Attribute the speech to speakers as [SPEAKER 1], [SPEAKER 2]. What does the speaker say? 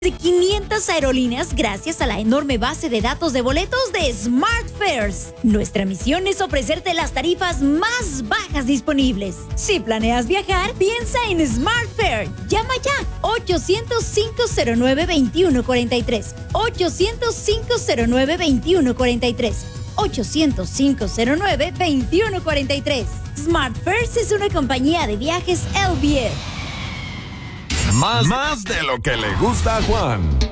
[SPEAKER 1] de 500 aerolíneas gracias a la enorme base de datos de boletos de SmartFares. Nuestra misión es ofrecerte las tarifas más bajas disponibles. Si planeas viajar, piensa en SmartFare. Llama ya 800-509-2143. 800-509-2143. 800-509-2143. SmartFares es una compañía de viajes LBF.
[SPEAKER 2] Más de lo que le gusta a Juan.